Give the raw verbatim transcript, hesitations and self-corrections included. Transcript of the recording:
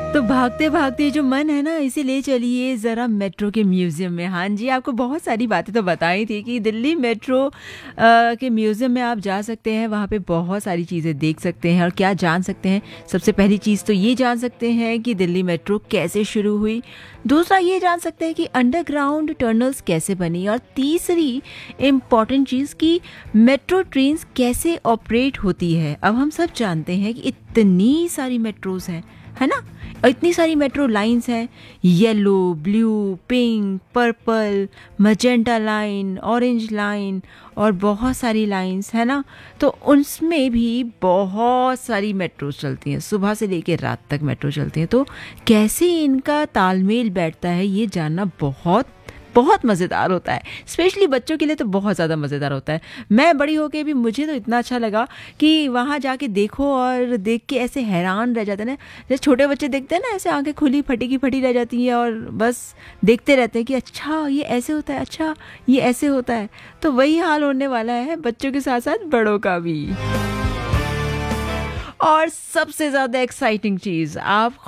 तो भागते-भागते जो मन है ना, इसे ले चलिए ज़रा मेट्रो के म्यूज़ियम में। हाँ जी, आपको बहुत सारी बातें तो बताई थी कि दिल्ली मेट्रो अ, के म्यूज़ियम में आप जा सकते हैं, वहाँ पे बहुत सारी चीज़ें देख सकते हैं और क्या जान सकते हैं। सबसे पहली चीज़ तो ये जान सकते हैं कि दिल्ली मेट्रो कैसे शुरू हुई। दूसरा ये जान सकते हैं कि अंडरग्राउंड टनल्स कैसे बनी और तीसरी इम्पॉर्टेंट चीज़ कि मेट्रो ट्रेन्स कैसे ऑपरेट होती है। अब हम सब जानते हैं कि इतनी सारी मेट्रोज़ हैं, है ना? और इतनी सारी मेट्रो लाइन्स हैं, yellow, blue, pink, purple, magenta line, orange line और बहुत सारी लाइन्स, है ना? तो उसमें भी बहुत सारी मेट्रोज़ चलती हैं, सुबह से लेके रात तक मेट्रो चलती हैं। तो कैसे इनका तालमेल बैठता है, ये जानना बहुत बहुत मज़ेदार होता है। स्पेशली बच्चों के लिए तो बहुत ज़्यादा मज़ेदार होता है। मैं बड़ी होके भी मुझे तो इतना अच्छा लगा कि वहाँ जाके देखो और देख के ऐसे हैरान रह जाते हैं ना, जैसे छोटे बच्चे देखते हैं ना, ऐसे आंखें खुली फटी की फटी रह जाती हैं और बस देखते रहते हैं कि अच्छा ये ऐसे होता है, अच्छा ये ऐसे होता है। तो वही हाल होने वाला है बच्चों के साथ साथ बड़ों का भी। और सबसे ज़्यादा एक्साइटिंग चीज़, आप